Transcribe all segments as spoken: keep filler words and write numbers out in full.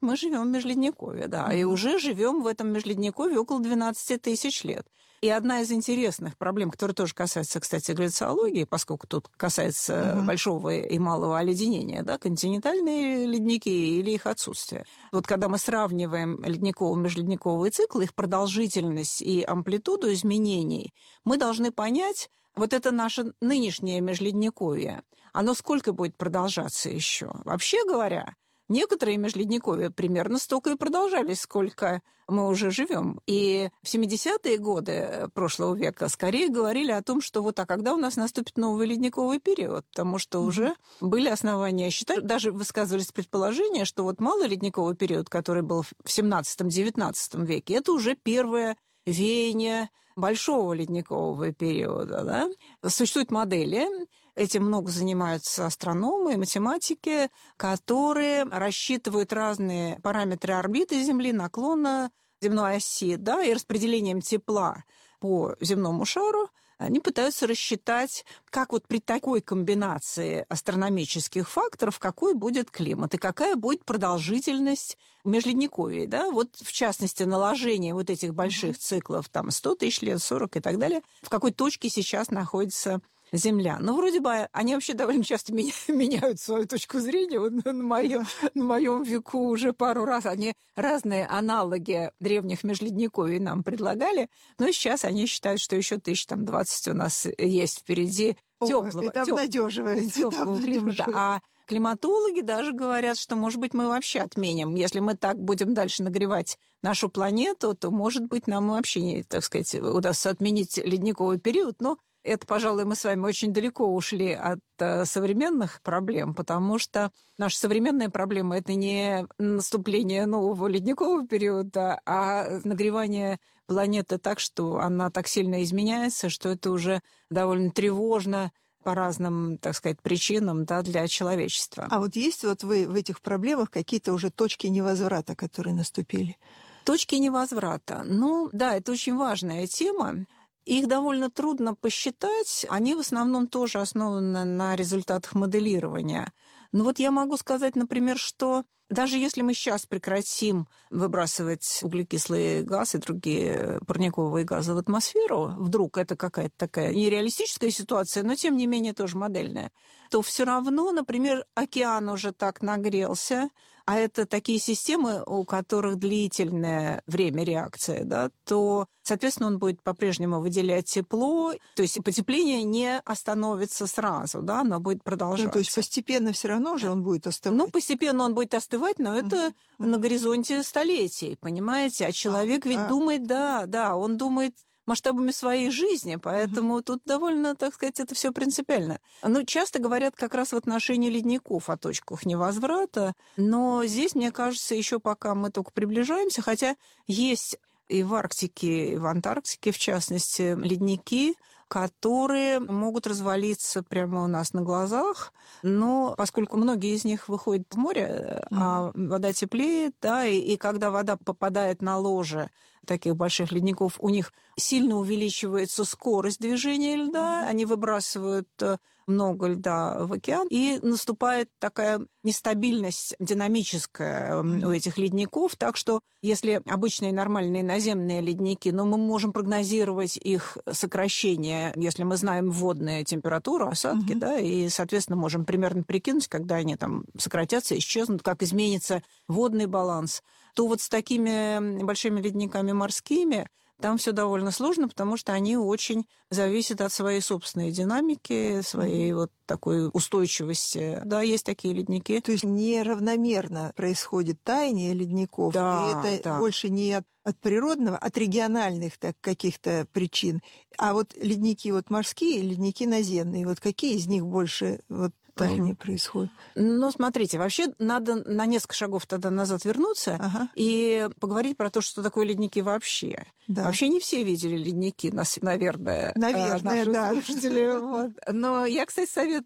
мы живем в Межледниковье, да, mm-hmm. и уже живем в этом Межледниковье около двенадцать тысяч лет. И одна из интересных проблем, которая тоже касается, кстати, гляциологии, поскольку тут касается uh-huh. большого и малого оледенения, да, континентальные ледники или их отсутствие. Вот когда мы сравниваем ледниковый и межледниковый цикл, их продолжительность и амплитуду изменений, мы должны понять, вот это наше нынешнее межледниковье, оно сколько будет продолжаться еще? Вообще говоря, некоторые межледниковья примерно столько и продолжались, сколько мы уже живем. И в семидесятые годы прошлого века скорее говорили о том, что вот а когда у нас наступит новый ледниковый период, потому что mm-hmm. уже были основания считать, даже высказывались предположения, что вот малый ледниковый период, который был в семнадцатом-девятнадцатом веке, это уже первое веяние большого ледникового периода. Да? Существуют модели, этим много занимаются астрономы и математики, которые рассчитывают разные параметры орбиты Земли, наклона земной оси, да, и распределением тепла по земному шару. Они пытаются рассчитать, как вот при такой комбинации астрономических факторов, какой будет климат и какая будет продолжительность межледниковья. Да? Вот, в частности, наложение вот этих больших циклов, там, сто тысяч лет, сорок и так далее, в какой точке сейчас находится Земля. Ну, вроде бы, они вообще довольно часто меняют свою точку зрения. Вот на моем, на моем веку уже пару раз они разные аналоги древних межледниковий нам предлагали, но сейчас они считают, что еще тысяч там двадцать у нас есть впереди теплого. Это обнадеживает. Теплого климата. А климатологи даже говорят, что, может быть, мы вообще отменим. Если мы так будем дальше нагревать нашу планету, то, может быть, нам вообще, так сказать, удастся отменить ледниковый период. Но это, пожалуй, мы с вами очень далеко ушли от э, современных проблем, потому что наша современная проблема – это не наступление нового ледникового периода, а нагревание планеты так, что она так сильно изменяется, что это уже довольно тревожно по разным, так сказать, причинам, да, для человечества. А вот есть вот вы в этих проблемах какие-то уже точки невозврата, которые наступили? Точки невозврата. Ну, да, это очень важная тема. Их довольно трудно посчитать, они в основном тоже основаны на результатах моделирования. Но вот я могу сказать, например, что даже если мы сейчас прекратим выбрасывать углекислый газ и другие парниковые газы в атмосферу, вдруг это какая-то такая нереалистическая ситуация, но тем не менее тоже модельная, то все равно, например, океан уже так нагрелся, а это такие системы, у которых длительное время реакции, да, то, соответственно, он будет по-прежнему выделять тепло, то есть потепление не остановится сразу, да, оно будет продолжаться. Ну, то есть постепенно все равно же он будет остывать? Ну, постепенно он будет остывать, но это uh-huh. на горизонте столетий, понимаете? А человек ведь uh-huh. думает, да, да, он думает масштабами своей жизни, поэтому uh-huh. тут довольно, так сказать, это все принципиально. Ну, часто говорят как раз в отношении ледников о точках невозврата, но здесь, мне кажется, еще пока мы только приближаемся, хотя есть и в Арктике, и в Антарктике, в частности, ледники, которые могут развалиться прямо у нас на глазах, но поскольку многие из них выходят в море, mm-hmm. а вода теплеет, да, и, и когда вода попадает на ложе таких больших ледников, у них сильно увеличивается скорость движения льда, mm-hmm. они выбрасывают много льда в океан, и наступает такая нестабильность динамическая у этих ледников, так что если обычные нормальные наземные ледники, но мы можем прогнозировать их сокращение, если мы знаем водную температуру, осадки, угу. да, и, соответственно, можем примерно прикинуть, когда они там сократятся, исчезнут, как изменится водный баланс, то вот с такими большими ледниками морскими там все довольно сложно, потому что они очень зависят от своей собственной динамики, своей вот такой устойчивости. Да, есть такие ледники. То есть неравномерно происходит таяние ледников, да, и это да. больше не от, от природного, от региональных так, каких-то причин. А вот ледники вот морские, ледники наземные, вот какие из них больше вот таяние uh-huh. происходит? Ну, смотрите, вообще надо на несколько шагов тогда назад вернуться uh-huh. и поговорить про то, что такое ледники вообще. Да. Вообще не все видели ледники, наверное. Наверное, наши да. слушатели. Вот. Но я, кстати, советую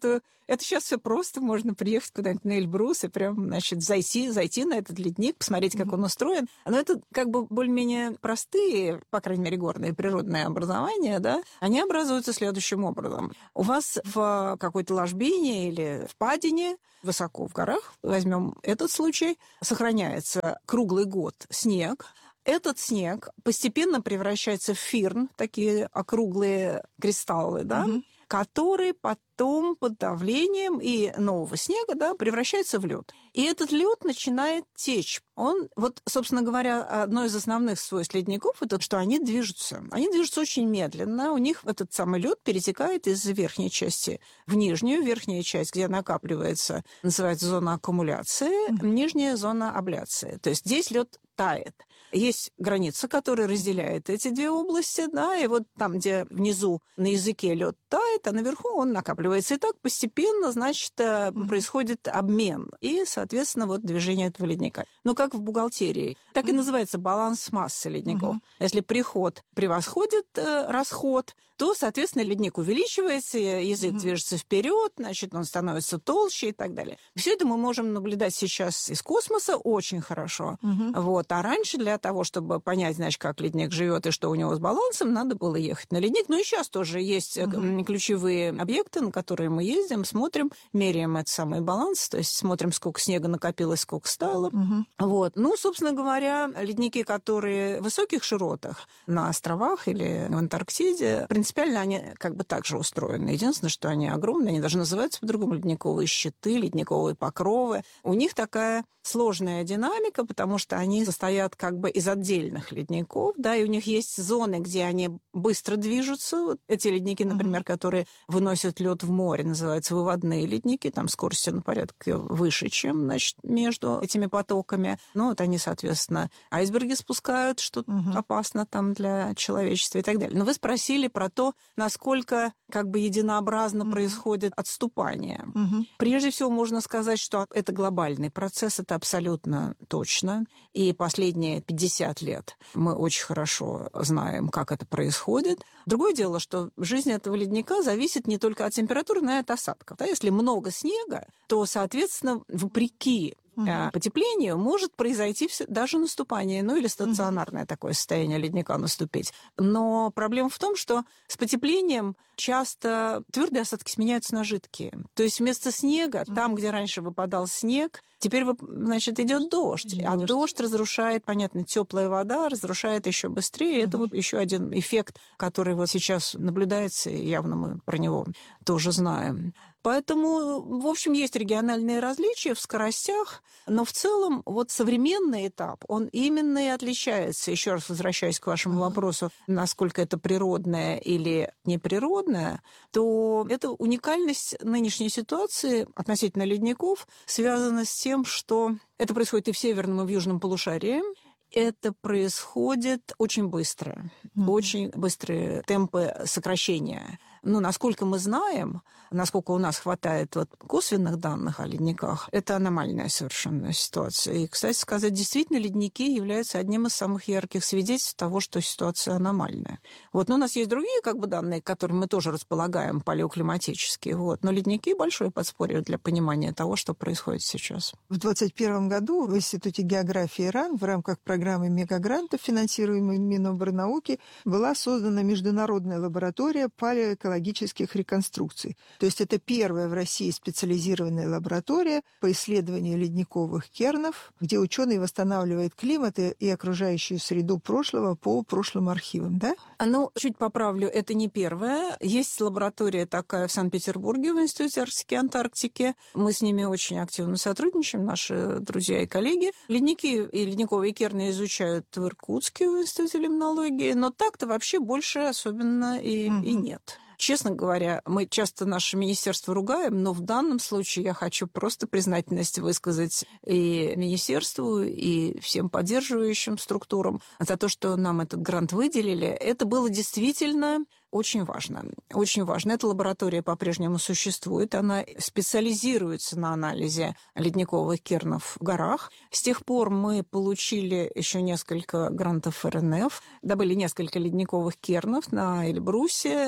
Это сейчас все просто. Можно приехать куда-нибудь на Эльбрус и прям, значит, зайти, зайти на этот ледник, посмотреть, как он устроен. Но это как бы более-менее простые, по крайней мере, горные природные образования, да, они образуются следующим образом. У вас в какой-то ложбине или впадине высоко в горах, возьмем этот случай, сохраняется круглый год снег. Этот снег постепенно превращается в фирн, такие округлые кристаллы, да, угу. которые потом под давлением и нового снега, да, превращаются в лед. И этот лед начинает течь. Он, вот, собственно говоря, одно из основных свойств ледников – это что они движутся. Они движутся очень медленно. У них этот самый лед перетекает из верхней части в нижнюю. Верхняя часть, где накапливается, называется зона аккумуляции, mm-hmm. нижняя зона абляции. То есть здесь лед тает. Есть граница, которая разделяет эти две области, да, и вот там, где внизу на языке лед тает, а наверху он накапливается. И так постепенно, значит, mm-hmm. происходит обмен и, соответственно, вот движение этого ледника. Ну, как в бухгалтерии. Так mm-hmm. и называется баланс массы ледников. Mm-hmm. Если приход превосходит э, расход, то, соответственно, ледник увеличивается, язык mm-hmm. движется вперед, значит, он становится толще и так далее. Все это мы можем наблюдать сейчас из космоса очень хорошо. Mm-hmm. Вот. А раньше для того, чтобы понять, значит, как ледник живет и что у него с балансом, надо было ехать на ледник. Ну и сейчас тоже есть mm-hmm. ключевые объекты, на которые мы ездим, смотрим, меряем этот самый баланс, то есть смотрим, сколько снега накопилось, сколько стало. Mm-hmm. Вот. Ну, собственно говоря, ледники, которые в высоких широтах, на островах или в Антарктиде, принципиально они как бы так же устроены. Единственное, что они огромные, они даже называются по-другому ледниковые щиты, ледниковые покровы. У них такая сложная динамика, потому что они состоят как бы из отдельных ледников, да, и у них есть зоны, где они быстро движутся. Вот эти ледники, например, mm-hmm. которые выносят лед в море, называются выводные ледники, там скорость на порядке выше, чем, значит, между этими потоками. Ну, вот они, соответственно, айсберги спускают, что mm-hmm. опасно там для человечества и так далее. Но вы спросили про то, насколько как бы единообразно mm-hmm. происходит отступание. Mm-hmm. Прежде всего, можно сказать, что это глобальный процесс, это абсолютно точно. И последние пятьдесят лет мы очень хорошо знаем, как это происходит. Другое дело, что жизнь этого ледника зависит не только от температуры, но и от осадков. Да? Если много снега, то, соответственно, вопреки Uh-huh. потеплению может произойти даже наступание, ну или стационарное uh-huh. такое состояние ледника наступить. Но проблема в том, что с потеплением часто твердые осадки сменяются на жидкие. То есть вместо снега, uh-huh. там, где раньше выпадал снег, теперь, значит, идет дождь. Uh-huh. А дождь разрушает, понятно, теплая вода разрушает еще быстрее. Uh-huh. Это вот еще один эффект, который вот сейчас наблюдается, и явно мы про него тоже знаем. Поэтому, в общем, есть региональные различия в скоростях, но в целом вот современный этап, он именно и отличается. Еще раз возвращаясь к вашему uh-huh. вопросу, насколько это природное или неприродное, то эта уникальность нынешней ситуации относительно ледников связана с тем, что это происходит и в северном, и в южном полушарии. Это происходит очень быстро, mm-hmm. очень быстрые темпы сокращения. Ну, насколько мы знаем, насколько у нас хватает вот косвенных данных о ледниках, это аномальная совершенно ситуация. И, кстати сказать, действительно, ледники являются одним из самых ярких свидетельств того, что ситуация аномальная. Вот, но у нас есть другие как бы данные, к которым мы тоже располагаем, палеоклиматические. Вот. Но ледники – большое подспорье для понимания того, что происходит сейчас. В двадцать первом году в Институте географии РАН в рамках программы мегагрантов, финансируемой Минобрнауки, была создана международная лаборатория палеоэкологии экологических реконструкций. То есть это первая в России специализированная лаборатория по исследованию ледниковых кернов, где ученые восстанавливают климат и, и окружающую среду прошлого по прошлым архивам, да? Ну, чуть поправлю, это не первая. Есть лаборатория такая в Санкт-Петербурге, в Институте Арктики и Антарктики. Мы с ними очень активно сотрудничаем, наши друзья и коллеги. Ледники и ледниковые керны изучают в Иркутске, в Институте лимнологии, но так-то вообще больше особенно и, угу. и нет. Честно говоря, мы часто наше министерство ругаем, но в данном случае я хочу просто признательность высказать и министерству, и всем поддерживающим структурам за то, что нам этот грант выделили. Это было действительно очень важно. Очень важно. Эта лаборатория по-прежнему существует. Она специализируется на анализе ледниковых кернов в горах. С тех пор мы получили еще несколько грантов эр эн эф, добыли несколько ледниковых кернов на Эльбрусе,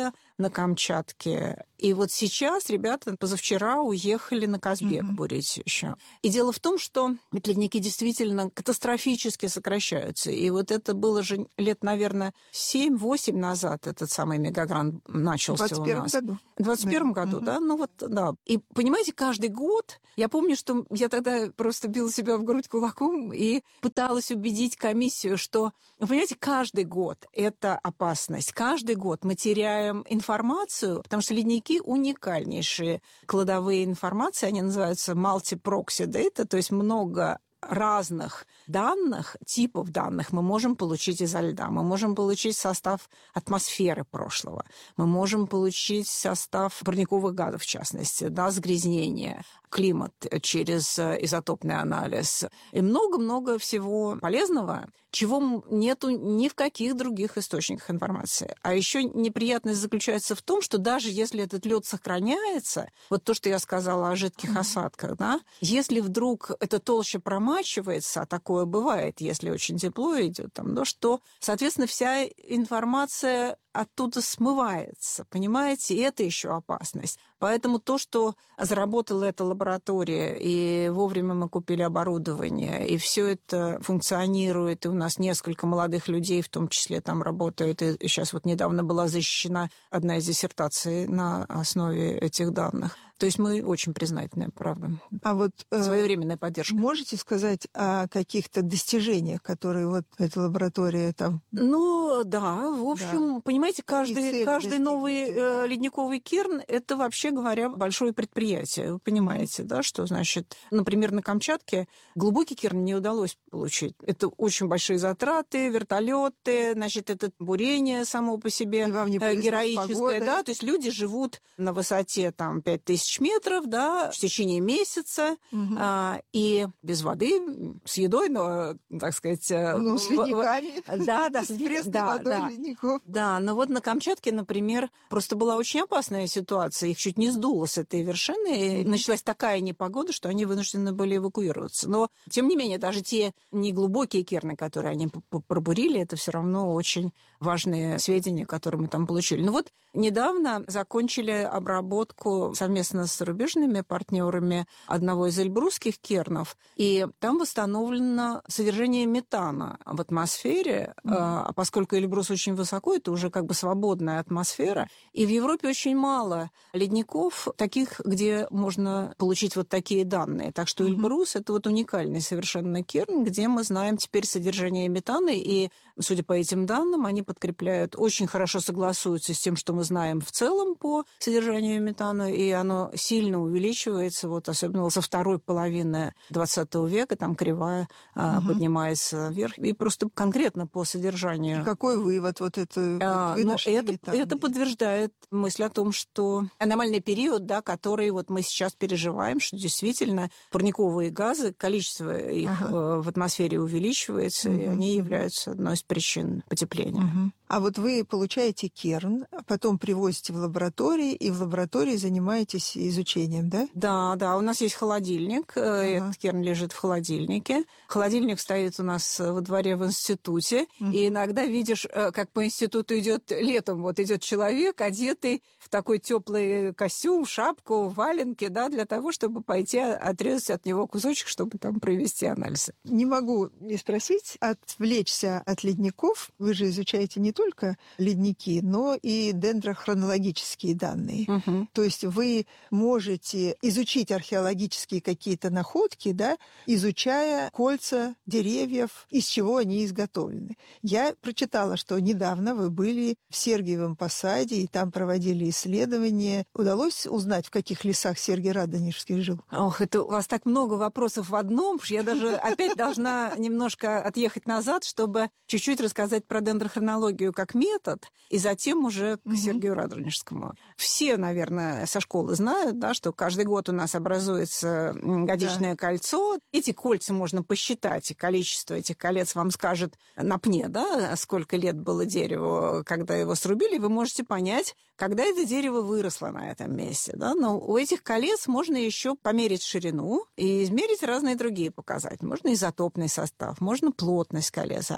на Камчатке. И вот сейчас ребята позавчера уехали на Казбек mm-hmm. бурить еще. И дело в том, что ледники действительно катастрофически сокращаются. И вот это было же лет, наверное, семь-восемь назад этот самый мегагрант начался у нас. году. В двадцать первом году, mm-hmm. да? Ну вот, да. И, понимаете, каждый год, я помню, что я тогда просто била себя в грудь кулаком и пыталась убедить комиссию, что, вы понимаете, каждый год это опасность. Каждый год мы теряем информацию, потому что ледники уникальнейшие кладовые информации, они называются multi-proxy data, то есть много разных данных, типов данных мы можем получить изо льда. Мы можем получить состав атмосферы прошлого. Мы можем получить состав парниковых газов, в частности, да, загрязнение, климат через изотопный анализ. И много-много всего полезного, чего нету ни в каких других источниках информации. А еще неприятность заключается в том, что даже если этот лед сохраняется, вот то, что я сказала о жидких mm-hmm. осадках, да, если вдруг эта толща промачивается, а такое бывает, если очень тепло идет, там, да, что, соответственно, вся информация оттуда смывается, понимаете? И это еще опасность. Поэтому то, что заработала эта лаборатория, и вовремя мы купили оборудование, и все это функционирует, и у нас несколько молодых людей, в том числе, там работают, и сейчас вот недавно была защищена одна из диссертаций на основе этих данных. То есть мы очень признательны, правда. А вот своевременная поддержка. Можете сказать о каких-то достижениях, которые вот эта лаборатория там... Ну, да, в общем, да. Понимаете, каждый, каждый новый э, ледниковый кирн – это, вообще говоря, большое предприятие. Вы понимаете, да, что, значит, например, на Камчатке глубокий кирн не удалось получить. Это очень большие затраты, вертолеты, значит, это бурение само по себе героическое, да, то есть люди живут на высоте там пять тысяч метров, да, в течение месяца, угу. а, и без воды, с едой, но, так сказать... Ну, с ледниками. Да, да, с пресной да, водой да, ледников. Да, но вот на Камчатке, например, просто была очень опасная ситуация. Их чуть не сдуло с этой вершины, и началась такая непогода, что они вынуждены были эвакуироваться. Но, тем не менее, даже те неглубокие кирны, которые они пробурили, это все равно очень важные сведения, которые мы там получили. Ну вот недавно закончили обработку совместно с зарубежными партнерами одного из эльбрусских кирнов, и там восстановлено содержание метана в атмосфере, mm-hmm. а поскольку Эльбрус очень высоко, это уже как бы свободная атмосфера, и в Европе очень мало ледников таких, где можно получить вот такие данные. Так что mm-hmm. Эльбрус — это вот уникальный совершенно кирн, где мы знаем теперь содержание метана, и, судя по этим данным, они подкрепляют, очень хорошо согласуются с тем, что мы знаем в целом по содержанию метана, и оно сильно увеличивается, вот особенно со второй половины двадцатого века, там кривая угу. поднимается вверх, и просто конкретно по содержанию. И какой вывод вот это? А, ну, это, это подтверждает мысль о том, что аномальный период, да, который вот мы сейчас переживаем, что действительно парниковые газы, количество их ага. в атмосфере увеличивается, угу. и они являются одной из причин потепления. Угу. А вот вы получаете керн, потом привозите в лаборатории, и в лаборатории занимаетесь изучением, да? Да, да. У нас есть холодильник. Ага. Этот керн лежит в холодильнике. Холодильник стоит у нас во дворе в институте. Угу. И иногда видишь, как по институту идет летом. Вот идет человек, одетый в такой теплый костюм, шапку, валенки, да, для того, чтобы пойти отрезать от него кусочек, чтобы там провести анализы. Не могу не спросить, отвлечься от ледников. Вы же изучаете не только ледники, но и дендрохронологические данные. Угу. То есть вы можете изучить археологические какие-то находки, да, изучая кольца деревьев, из чего они изготовлены. Я прочитала, что недавно вы были в Сергиевом Посаде, и там проводили исследования. Удалось узнать, в каких лесах Сергий Радонежский жил? Ох, это у вас так много вопросов в одном, что я даже опять должна немножко отъехать назад, чтобы чуть-чуть рассказать про дендрохронологию как метод, и затем уже к Сергию Радонежскому. Все, наверное, со школы знают, да, что каждый год у нас образуется годичное да. кольцо. Эти кольца можно посчитать, и количество этих колец вам скажет на пне, да, сколько лет было дереву, когда его срубили, вы можете понять, когда это дерево выросло на этом месте. Да? Но у этих колец можно еще померить ширину и измерить разные другие показатели. Можно изотопный состав, можно плотность колец. Они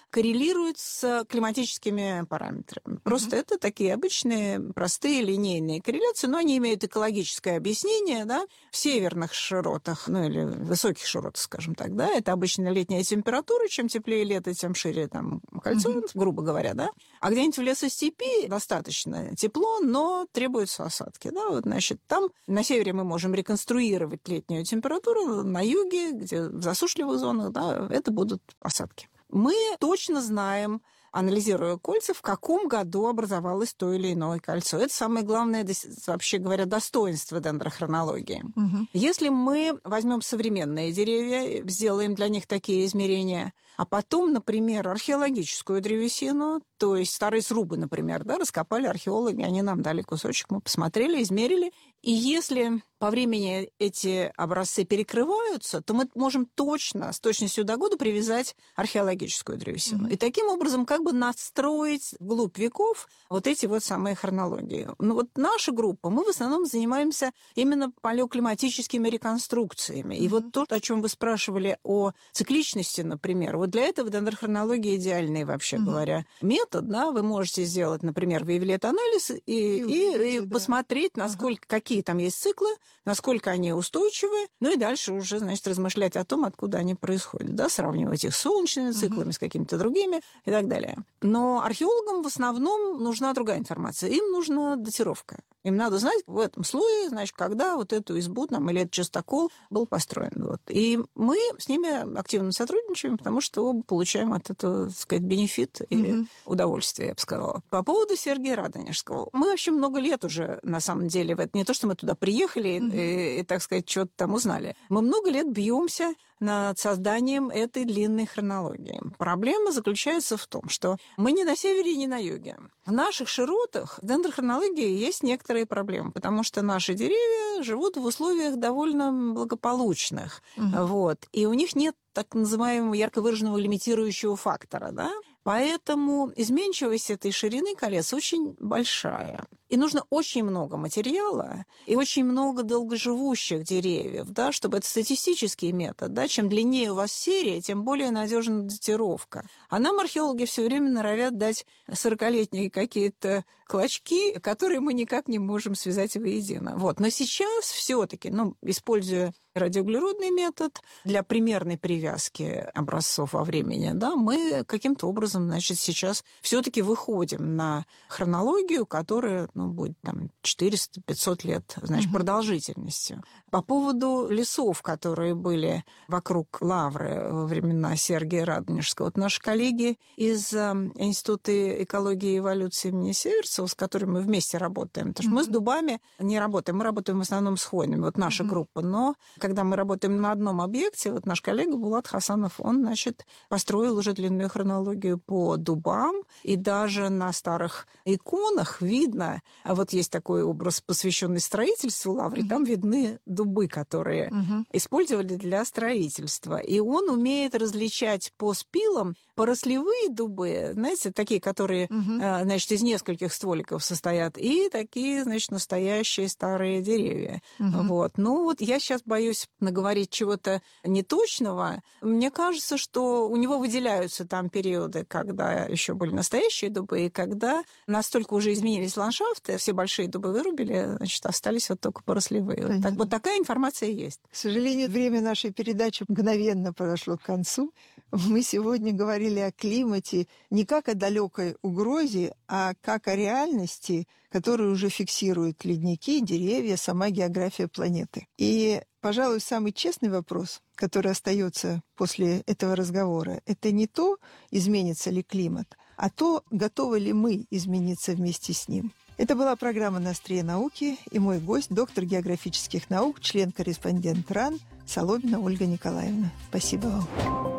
коррелирует с климатическими параметрами. Просто mm-hmm. это такие обычные, простые, линейные корреляции, но они имеют экологическое объяснение, да, в северных широтах, ну или высоких широтах, скажем так, да, это обычно летняя температура, чем теплее лето, тем шире там кольцо, mm-hmm. грубо говоря, да. А где-нибудь в лесостепи достаточно тепло, но требуются осадки, да, вот, значит, там на севере мы можем реконструировать летнюю температуру, на юге, где в засушливых зонах, да, это будут осадки. Мы точно знаем, анализируя кольца, в каком году образовалось то или иное кольцо. Это самое главное, вообще говоря, достоинство дендрохронологии. Угу. Если мы возьмем современные деревья, сделаем для них такие измерения, а потом, например, археологическую древесину, то есть старые срубы, например, да, раскопали археологи, они нам дали кусочек, мы посмотрели, измерили. И если по времени эти образцы перекрываются, то мы можем точно, с точностью до года привязать археологическую древесину. Mm-hmm. И таким образом как бы настроить вглубь веков вот эти вот самые хронологии. Ну вот наша группа, мы в основном занимаемся именно палеоклиматическими реконструкциями. Mm-hmm. И вот то, о чем вы спрашивали, о цикличности, например, вот для этого дендрохронология идеальный, вообще mm-hmm. говоря, метод, да, вы можете сделать, например, вейвлет-анализ и, и, и, и да. посмотреть, насколько, ага. какие там есть циклы, насколько они устойчивы, ну и дальше уже, значит, размышлять о том, откуда они происходят, да, сравнивать их с солнечными циклами, uh-huh. с какими-то другими и так далее. Но археологам в основном нужна другая информация. Им нужна датировка. Им надо знать в этом слое, значит, когда вот эту избу там, или этот частокол был построен. Вот. И мы с ними активно сотрудничаем, потому что оба получаем от этого, так сказать, бенефит и uh-huh. удовольствие, я бы сказала. По поводу Сергия Радонежского. Мы вообще много лет уже, на самом деле, в это не то, что мы туда приехали uh-huh. и, и, так сказать, что-то там узнали. Мы много лет бьемся над созданием этой длинной хронологии. Проблема заключается в том, что мы не на севере и не на юге. В наших широтах в дендрохронологии есть некоторые проблемы, потому что наши деревья живут в условиях довольно благополучных. Uh-huh. Вот, и у них нет так называемого ярко выраженного лимитирующего фактора, да? Поэтому изменчивость этой ширины колец очень большая. И нужно очень много материала и очень много долгоживущих деревьев, да, чтобы это статистический метод. Да, чем длиннее у вас серия, тем более надежна датировка. А нам археологи все время норовят дать сорокалетние какие-то клочки, которые мы никак не можем связать воедино. Вот. Но сейчас все-таки, ну, используя радиоуглеродный метод для примерной привязки образцов во времени, да, мы каким-то образом, значит, сейчас все-таки выходим на хронологию, которая, ну, будет там четыреста-пятьсот лет, значит, mm-hmm. продолжительностью. По поводу лесов, которые были вокруг Лавры во времена Сергия Радонежского, вот наши коллеги из э, Института экологии и эволюции имени Северцева, с которыми мы вместе работаем, потому что mm-hmm. мы с дубами не работаем, мы работаем в основном с хвойными, вот наша mm-hmm. группа, но когда мы работаем на одном объекте, вот наш коллега Булат Хасанов, он, значит, построил уже длинную хронологию по дубам, и даже на старых иконах видно, а вот есть такой образ, посвященный строительству Лавры, mm-hmm. там видны дубы, которые mm-hmm. использовали для строительства. И он умеет различать по спилам порослевые дубы, знаете, такие, которые, mm-hmm. значит, из нескольких стволиков состоят, и такие, значит, настоящие старые деревья. Mm-hmm. Вот. Ну, вот я сейчас боюсь наговорить чего-то неточного. Мне кажется, что у него выделяются там периоды, когда еще были настоящие дубы, и когда настолько уже изменились ландшафты, все большие дубы вырубили, значит, остались вот только порослевые. Вот, так, вот такая информация есть. К сожалению, время нашей передачи мгновенно подошло к концу. Мы сегодня говорили о климате не как о далекой угрозе, а как о реальности, которую уже фиксируют ледники, деревья, сама география планеты. И, пожалуй, самый честный вопрос, который остается после этого разговора, это не то, изменится ли климат, а то, готовы ли мы измениться вместе с ним. Это была программа «На острие науки», и мой гость, доктор географических наук, член-корреспондент РАН Соломина Ольга Николаевна. Спасибо вам.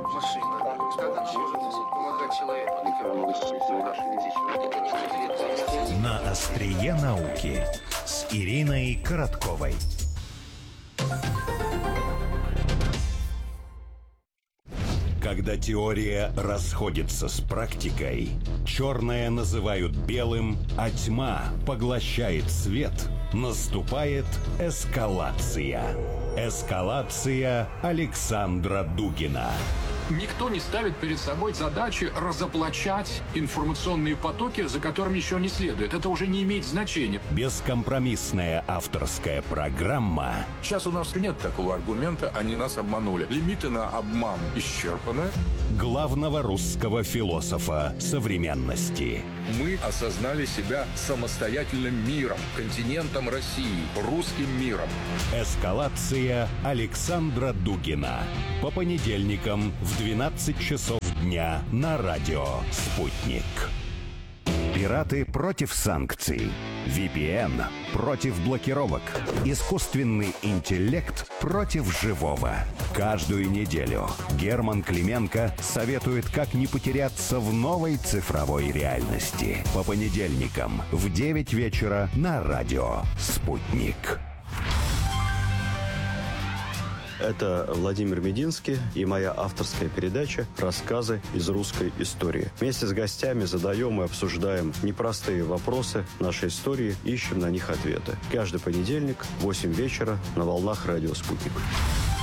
«На острие науки» с Ириной Коротковой. Когда теория расходится с практикой, черное называют белым, а тьма поглощает свет, наступает эскалация. Эскалация Александра Дугина. Никто не ставит перед собой задачи разоблачать информационные потоки, за которыми еще не следует. Это уже не имеет значения. Бескомпромиссная авторская программа. Сейчас у нас нет такого аргумента, они нас обманули. Лимиты на обман исчерпаны. Главного русского философа современности. Мы осознали себя самостоятельным миром, континентом России, русским миром. Эскалация Александра Дугина. По понедельникам в двенадцать часов дня на радио «Спутник». Пираты против санкций. ви пи эн против блокировок. Искусственный интеллект против живого. Каждую неделю Герман Клименко советует, как не потеряться в новой цифровой реальности. По понедельникам в девять вечера на радио «Спутник». Это Владимир Мединский и моя авторская передача «Рассказы из русской истории». Вместе с гостями задаем и обсуждаем непростые вопросы нашей истории, ищем на них ответы. Каждый понедельник в восемь вечера на волнах радио «Спутник».